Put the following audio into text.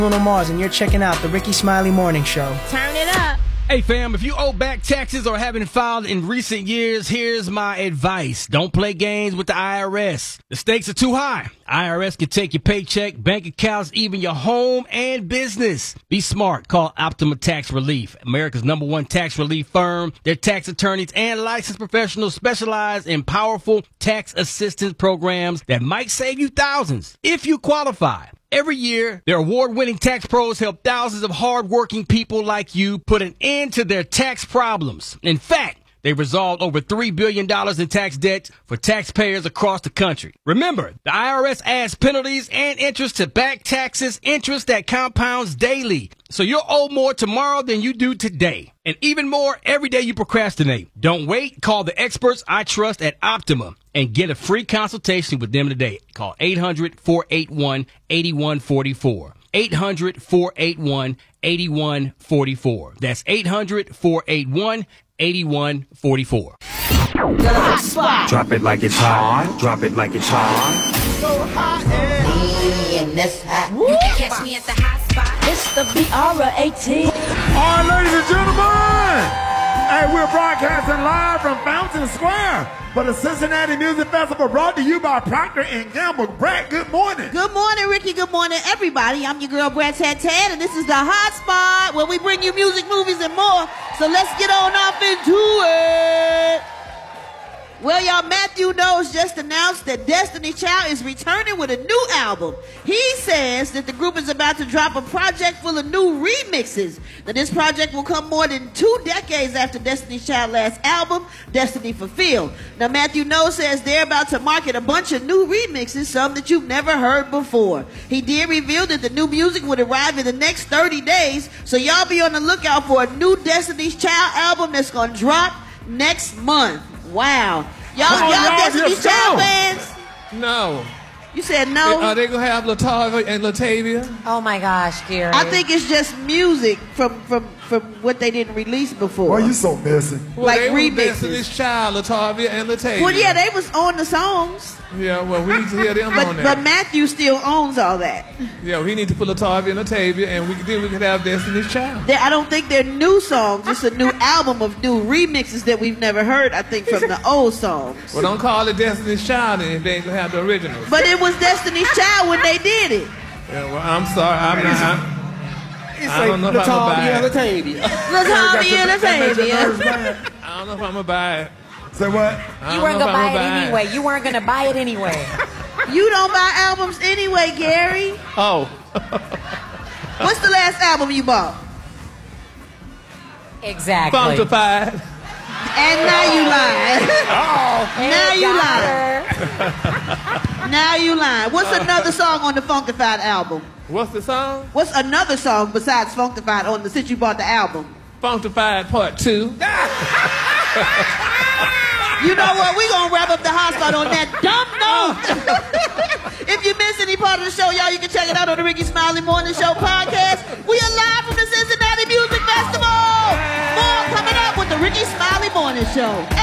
Bruno Mars, and you're checking out the Ricky Smiley Morning Show. Turn it up. Hey fam, if you owe back taxes or haven't filed in recent years, here's my advice. Don't play games with the IRS. The stakes are too high. IRS can take your paycheck, bank accounts, even your home and business. Be smart. Call Optima Tax Relief, America's #1 tax relief firm. Their tax attorneys and licensed professionals specialize in powerful tax assistance programs that might save you thousands if you qualify. Every year, their award-winning tax pros help thousands of hard-working people like you put an end to their tax problems. In fact, they resolved over $3 billion in tax debt for taxpayers across the country. Remember, the IRS adds penalties and interest to back taxes, interest that compounds daily. So you'll owe more tomorrow than you do today. And even more every day you procrastinate. Don't wait. Call the experts I trust at Optima and get a free consultation with them today. Call 800-481-8144. 800-481-8144. That's 800-481-8144. The hot spot. Drop it like it's hot. Drop it like it's hot. So hot and this hot. You can catch me at the hot spot. It's the BR18. All right, ladies and gentlemen. Hey, we're broadcasting live from Fountain Square for the Cincinnati Music Festival, brought to you by Procter & Gamble. Brett, good morning. Good morning, Ricky. Good morning, everybody. I'm your girl, Brett Ted, and this is the Hot Spot, where we bring you music, movies, and more. So let's get on off into it. Well, y'all, Matthew Knowles just announced that Destiny's Child is returning with a new album. He says that the group is about to drop a project full of new remixes. Now, this project will come more than 2 decades after Destiny's Child's last album, Destiny Fulfilled. Now, Matthew Knowles says they're about to market a bunch of new remixes, some that you've never heard before. He did reveal that the new music would arrive in the next 30 days, so y'all be on the lookout for a new Destiny's Child album that's going to drop next month. Wow. Y'all Destiny's Child fans? No. You said no? Are they going to have Latavia and Latavia? Oh my gosh, Gary. I think it's just music from what they didn't melease before. Why are you so messy? Well, like they remixes. Destiny's Child, Latavia and Latavia. Well, yeah, they was on the songs. Yeah, well, we need to hear them on there. But Matthew still owns all that. Yeah, we need to put Latavia and Latavia, and then we could have Destiny's Child. I don't think they're new songs. It's a new album of new remixes that we've never heard, I think, from the old songs. Well, don't call it Destiny's Child, and they ain't going to have the originals. But it was Destiny's Child when they did it. Yeah, well, I'm sorry. I don't know if I'm going to buy it. Latavia and Latavia. I don't know if I'm going to buy it. Say what? You weren't going to buy it anyway. You weren't going to buy it anyway. You don't buy albums anyway, Gary. Oh. What's the last album you bought? Exactly. Funkified. And now you lying. Now you lying. Now you lying. What's another song on the Funkified album? What's the song? What's another song besides Funkified on the since you bought the album? Funkified Part 2. You know what? We're going to wrap up the Hot Spot on that dumb note. If you missed any part of the show, y'all, you can check it out on the Ricky Smiley Morning Show podcast. We are live from the Cincinnati Music Festival. More coming up with the Ricky Smiley Morning Show.